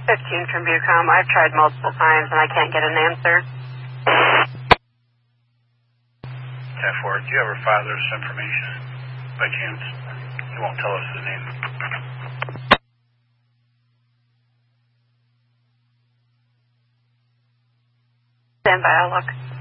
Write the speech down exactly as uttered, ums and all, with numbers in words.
fifteen from Bucom. I've tried multiple times and I can't get an answer. ten four, do you have her father's information by chance? He won't tell us his name. Stand by, I'll look.